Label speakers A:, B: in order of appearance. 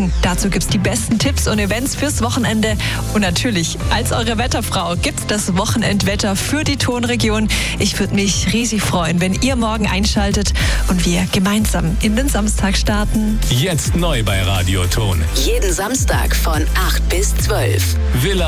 A: Dazu gibt's die besten Tipps und Events fürs Wochenende. Und natürlich, als eure Wetterfrau gibt's das Wochenendwetter für die Tonregion. Ich würde mich riesig freuen, wenn ihr morgen einschaltet und wir gemeinsam in den Samstag starten.
B: Jetzt neu bei Radio Ton.
C: Jeden Samstag von 8 bis 12.
B: Villa